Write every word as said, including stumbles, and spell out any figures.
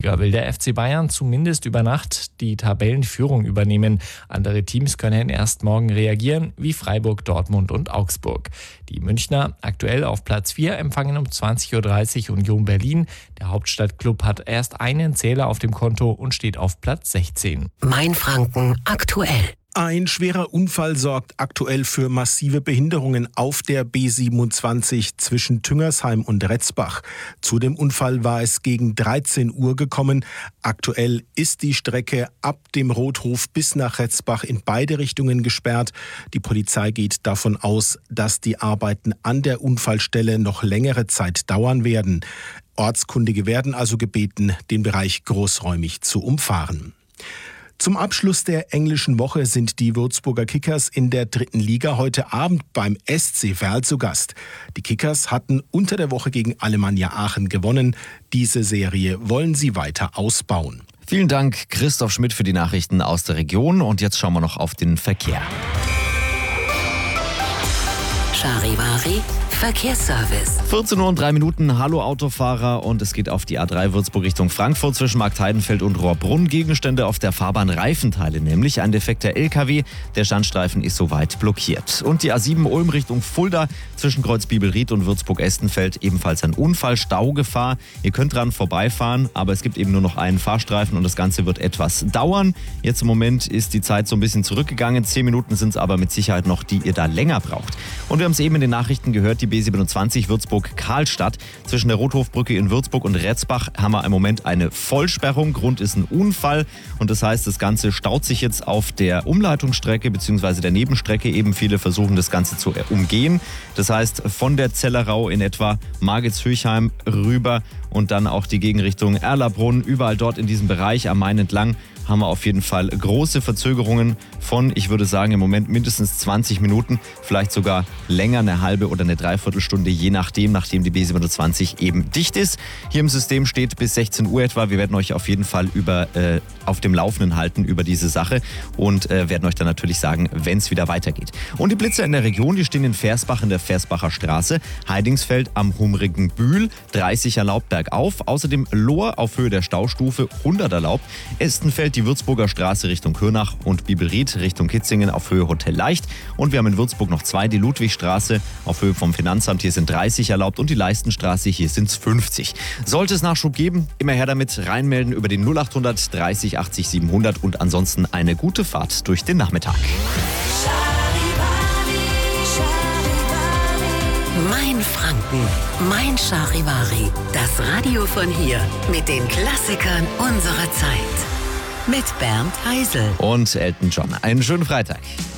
Bundesliga will der F C Bayern zumindest über Nacht die Tabellenführung übernehmen. Andere Teams können erst morgen reagieren, wie Freiburg, Dortmund und Augsburg. Die Münchner, aktuell auf Platz vier, empfangen um zwanzig Uhr dreißig Union Berlin. Der Hauptstadtklub hat erst einen Zähler auf dem Konto und steht auf Platz sechzehn. Mainfranken aktuell. Ein schwerer Unfall sorgt aktuell für massive Behinderungen auf der B siebenundzwanzig zwischen Tüngersheim und Retzbach. Zu dem Unfall war es gegen dreizehn Uhr gekommen. Aktuell ist die Strecke ab dem Rothof bis nach Retzbach in beide Richtungen gesperrt. Die Polizei geht davon aus, dass die Arbeiten an der Unfallstelle noch längere Zeit dauern werden. Ortskundige werden also gebeten, den Bereich großräumig zu umfahren. Zum Abschluss der englischen Woche sind die Würzburger Kickers in der dritten Liga heute Abend beim S C Verl zu Gast. Die Kickers hatten unter der Woche gegen Alemannia Aachen gewonnen. Diese Serie wollen sie weiter ausbauen. Vielen Dank, Christoph Schmidt, für die Nachrichten aus der Region. Und jetzt schauen wir noch auf den Verkehr. Charivari Verkehrsservice. vierzehn Uhr und drei Minuten. Hallo Autofahrer, und es geht auf die A drei Würzburg Richtung Frankfurt zwischen Marktheidenfeld und Rohrbrunn. Gegenstände auf der Fahrbahn, Reifenteile nämlich. Ein defekter L K W, der Standstreifen ist soweit blockiert. Und die A sieben Ulm Richtung Fulda zwischen Kreuzbibelried und Würzburg-Estenfeld ebenfalls ein Unfall, Staugefahr. Ihr könnt dran vorbeifahren, aber es gibt eben nur noch einen Fahrstreifen und das Ganze wird etwas dauern. Jetzt im Moment ist die Zeit so ein bisschen zurückgegangen. Zehn Minuten sind es aber mit Sicherheit noch, die ihr da länger braucht. Und wir haben es eben in den Nachrichten gehört, die B siebenundzwanzig Würzburg-Karlstadt. Zwischen der Rothofbrücke in Würzburg und Retzbach haben wir im Moment eine Vollsperrung. Grund ist ein Unfall und das heißt, das Ganze staut sich jetzt auf der Umleitungsstrecke bzw. der Nebenstrecke. Eben viele versuchen, das Ganze zu umgehen. Das heißt, von der Zellerau in etwa Margitshöchheim rüber und dann auch die Gegenrichtung Erlabrunn. Überall dort in diesem Bereich am Main entlang haben wir auf jeden Fall große Verzögerungen von, ich würde sagen, im Moment mindestens zwanzig Minuten, vielleicht sogar länger, eine halbe oder eine Dreiviertelstunde, je nachdem, nachdem die B siebenundzwanzig eben dicht ist. Hier im System steht bis sechzehn Uhr etwa. Wir werden euch auf jeden Fall über, äh, auf dem Laufenden halten über diese Sache und äh, werden euch dann natürlich sagen, wenn es wieder weitergeht. Und die Blitzer in der Region, die stehen in Versbach in der Versbacher Straße, Heidingsfeld am Humrigen Bühl, dreißig erlaubt bergauf, außerdem Lohr auf Höhe der Staustufe, hundert erlaubt, Estenfeld die Würzburger Straße Richtung Kürnach und Bibelried Richtung Kitzingen auf Höhe Hotel Leicht. Und wir haben in Würzburg noch zwei, die Ludwigstraße auf Höhe vom Finanzamt, hier sind dreißig erlaubt, und die Leistenstraße, hier sind es fünfzig. Sollte es Nachschub geben, immer her damit, reinmelden über den null achthundert dreißig achtzig siebenhundert und ansonsten eine gute Fahrt durch den Nachmittag. Mainfranken, Mein Charivari, das Radio von hier mit den Klassikern unserer Zeit. Mit Bernd Heisel und Elton John. Einen schönen Freitag.